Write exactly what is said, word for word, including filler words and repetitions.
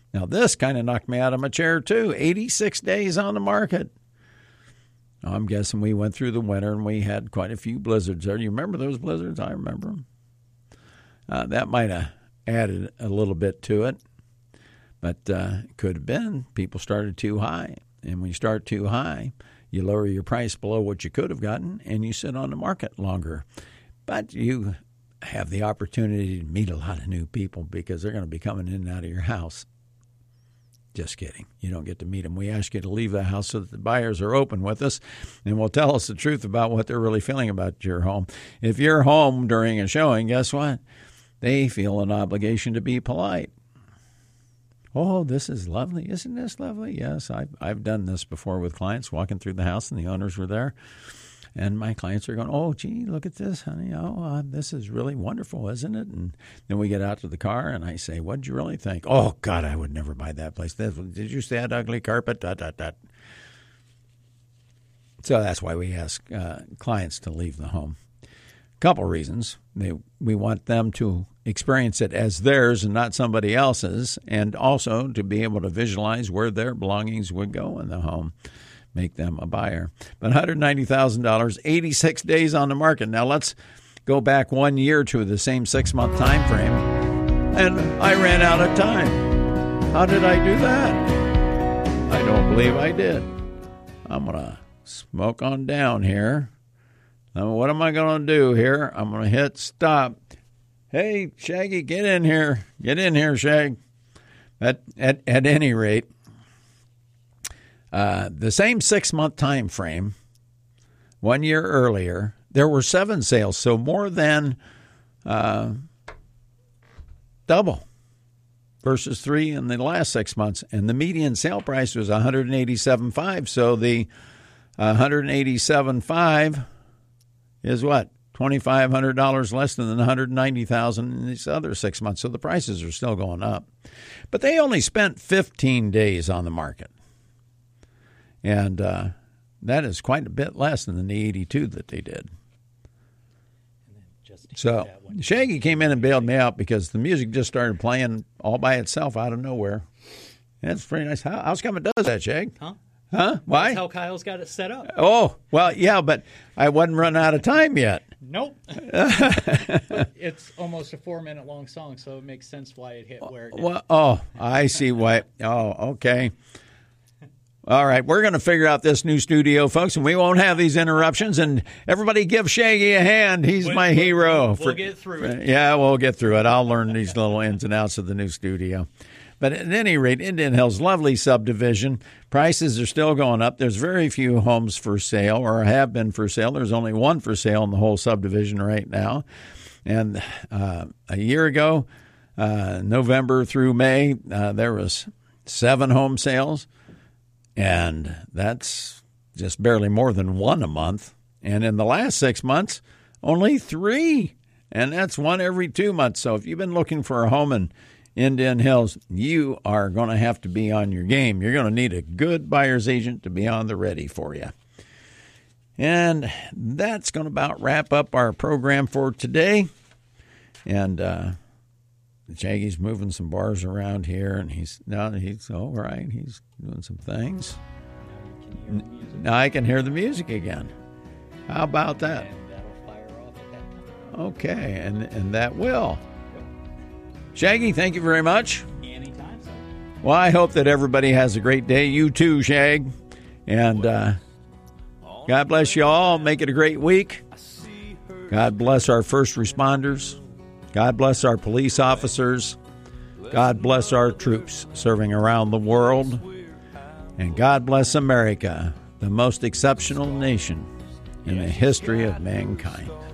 Now, this kind of knocked me out of my chair, too. eighty-six days on the market. I'm guessing we went through the winter and we had quite a few blizzards there. You remember those blizzards? I remember them. Uh, that might have added a little bit to it. But uh, it could have been people started too high. And when you start too high, you lower your price below what you could have gotten, and you sit on the market longer. But you have the opportunity to meet a lot of new people because they're going to be coming in and out of your house. Just kidding. You don't get to meet them. We ask you to leave the house so that the buyers are open with us and will tell us the truth about what they're really feeling about your home. If you're home during a showing, guess what? They feel an obligation to be polite. Oh, this is lovely. Isn't this lovely? Yes, I've, I've done this before with clients walking through the house and the owners were there. And my clients are going, oh, gee, look at this, honey. Oh, uh, this is really wonderful, isn't it? And then we get out to the car, and I say, what did you really think? Oh, God, I would never buy that place. Did you see that ugly carpet? Dot, dot, dot. So that's why we ask uh, clients to leave the home. A couple reasons. They, we want them to experience it as theirs and not somebody else's, and also to be able to visualize where their belongings would go in the home. Make them a buyer. But one hundred ninety thousand dollars, eighty-six days on the market. Now let's go back one year to the same six-month time frame, and I ran out of time. How did I do that? I don't believe I did. I'm going to smoke on down here. Now, what am I going to do here? I'm going to hit stop. Hey, Shaggy, get in here. Get in here, Shag. At, at, at any rate, Uh, the same six-month time frame, one year earlier, there were seven sales, so more than uh, double versus three in the last six months. And the median sale price was one hundred eighty-seven thousand five hundred dollars. So the one hundred eighty-seven thousand five hundred dollars is what? two thousand five hundred dollars less than the one hundred ninety thousand dollars in these other six months. So the prices are still going up. But they only spent fifteen days on the market. And uh, that is quite a bit less than the eighty-two that they did. So Shaggy came in and bailed me out because the music just started playing all by itself out of nowhere. That's pretty nice. How, how's come it does that, Shag? Huh? Huh? Why? That's how Kyle's got it set up. Oh, well, yeah, but I wasn't running out of time yet. Nope. It's almost a four-minute long song, so it makes sense why it hit where it did. Well, oh, I see why. Oh, okay. All right, we're going to figure out this new studio, folks, and we won't have these interruptions. And everybody give Shaggy a hand. He's we'll, my hero. We'll, for, we'll get through it. Yeah, we'll get through it. I'll learn these little ins and outs of the new studio. But at any rate, Indian Hills, lovely subdivision. Prices are still going up. There's very few homes for sale or have been for sale. There's only one for sale in the whole subdivision right now. And uh, a year ago, uh, November through May, uh, there was seven home sales. And that's just barely more than one a month. And in the last six months, only three. And that's one every two months. So if you've been looking for a home in Indian Hills, you are going to have to be on your game. You're going to need a good buyer's agent to be on the ready for you. And that's going to about wrap up our program for today. And uh, Shaggy's moving some bars around here, and he's now he's all right. He's doing some things. Now I can hear the music again. How about that? And that'll fire off at that time. Okay, and and that will. Shaggy, thank you very much. Anytime, sir. Well, I hope that everybody has a great day. You too, Shag. And uh, God bless you all. Make it a great week. God bless our first responders. God bless our police officers. God bless our troops serving around the world. And God bless America, the most exceptional nation in the history of mankind.